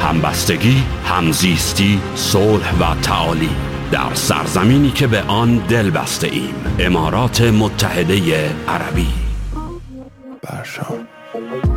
همبستگی، همزیستی، صلح و تعالی در سرزمینی که به آن دل بسته ایم. امارات متحده عربی. برشام